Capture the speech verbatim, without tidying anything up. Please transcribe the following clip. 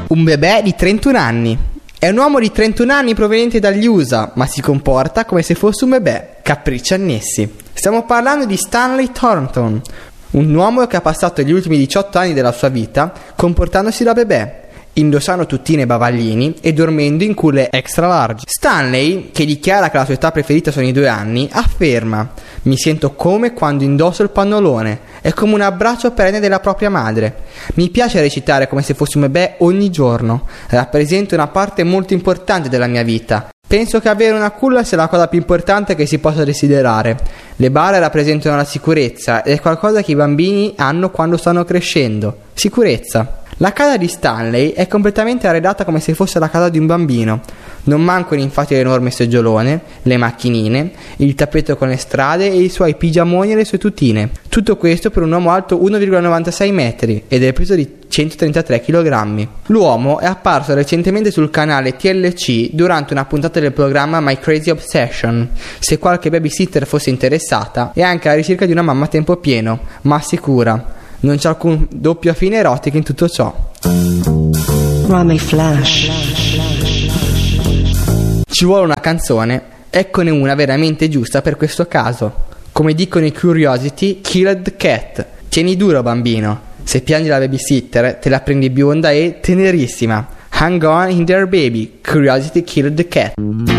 Un bebè di trentuno anni. È un uomo di trentuno anni proveniente dagli U S A, ma si comporta come se fosse un bebè. Capricci annessi. Stiamo parlando di Stanley Thornton, un uomo che ha passato gli ultimi diciotto anni della sua vita comportandosi da bebè, indossando tuttine e bavaglini e dormendo in culle extra large. Stanley, che dichiara che la sua età preferita sono i due anni, afferma: mi sento come quando indosso il pannolone, è come un abbraccio perenne della propria madre. Mi piace recitare come se fossi un bebè ogni giorno, rappresenta una parte molto importante della mia vita. Penso che avere una culla sia la cosa più importante che si possa desiderare. Le bare rappresentano la sicurezza ed è qualcosa che i bambini hanno quando stanno crescendo. Sicurezza. La casa di Stanley è completamente arredata come se fosse la casa di un bambino. Non mancano infatti l'enorme seggiolone, le macchinine, il tappeto con le strade e i suoi pigiamoni e le sue tutine. Tutto questo per un uomo alto uno virgola novantasei metri e del peso di centotrentatré chilogrammi. L'uomo è apparso recentemente sul canale T L C durante una puntata del programma My Crazy Obsession. Se qualche babysitter fosse interessata, è anche alla ricerca di una mamma a tempo pieno, ma assicura: non c'è alcun doppio fine erotico in tutto ciò. Rami Flash. Ci vuole una canzone, eccone una veramente giusta per questo caso. Come dicono i Curiosity, kill the cat. Tieni duro bambino, se piangi la babysitter te la prendi bionda e tenerissima. Hang on in there baby, Curiosity kill the cat.